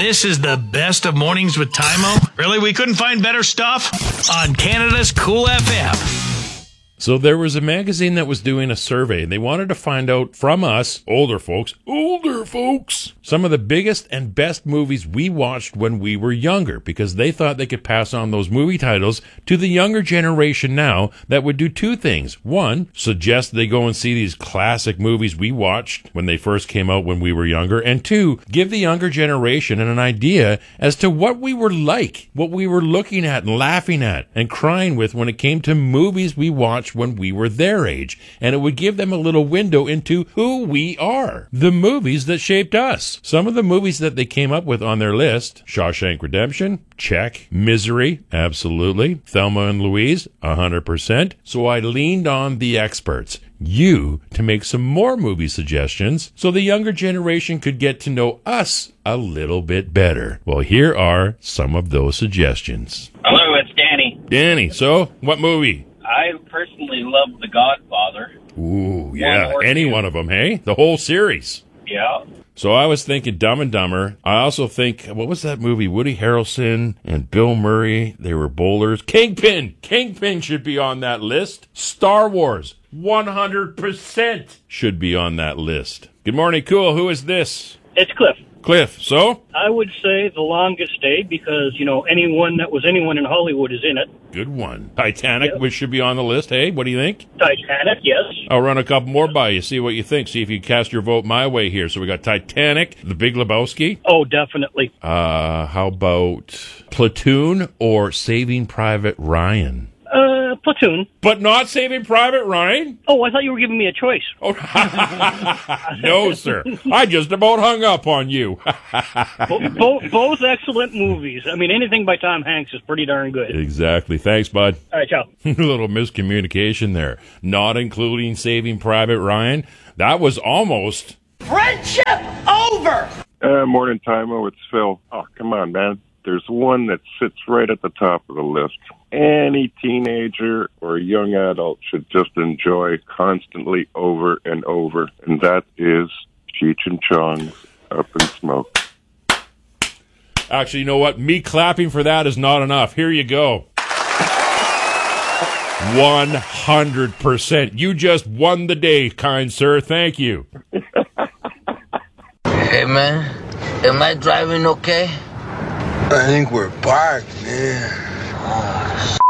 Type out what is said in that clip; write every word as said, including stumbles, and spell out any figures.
This is the best of Mornings with Tymo. Really, we couldn't find better stuff on Canada's Cool F M. So there was a magazine that was doing a survey, and they wanted to find out from us, older folks, older folks, some of the biggest and best movies we watched when we were younger, because they thought they could pass on those movie titles to the younger generation now that would do two things. One, suggest they go and see these classic movies we watched when they first came out when we were younger, and two, give the younger generation an idea as to what we were like, what we were looking at and laughing at and crying with when it came to movies we watched when we were their age, and it would give them a little window into who we are, the movies that shaped us. Some of the movies that they came up with on their list: Shawshank Redemption, check. Misery, absolutely. Thelma and Louise, one hundred percent. So I leaned on the experts, you, to make some more movie suggestions so the younger generation could get to know us a little bit better. Well, here are some of those suggestions. Hello, it's Danny. Danny, so what movie? I personally love The Godfather. Ooh, yeah, One any two. one of them, hey? The whole series. Yeah. So I was thinking Dumb and Dumber. I also think, what was that movie? Woody Harrelson and Bill Murray, they were bowlers. Kingpin! Kingpin should be on that list. Star Wars, one hundred percent should be on that list. Good morning, cool. Who is this? It's Cliff. Cliff, so? I would say The Longest Day because, you know, anyone that was anyone in Hollywood is in it. Good one. Titanic, Yep. which should be on the list. Hey, what do you think? Titanic, yes. I'll run a couple more by you, see what you think. See if you cast your vote my way here. So we got Titanic, The Big Lebowski. Oh, definitely. Uh, how about Platoon or Saving Private Ryan? Uh, Platoon. But not Saving Private Ryan? Oh, I thought you were giving me a choice. Oh, no, sir. I just about hung up on you. Bo- bo- both excellent movies. I mean, anything by Tom Hanks is pretty darn good. Exactly. Thanks, bud. All right, ciao. A little miscommunication there. Not including Saving Private Ryan. That was almost... Friendship over! Uh, morning, Tymo. It's Phil. Oh, come on, man. There's one that sits right at the top of the list. Any teenager or young adult should just enjoy constantly over and over, and that is Cheech and Chong's Up in Smoke. Actually, you know what? Me clapping for that is not enough. Here you go. one hundred percent. You just won the day, kind sir. Thank you. Hey, man, am I driving okay? I think we're parked, man. Oh,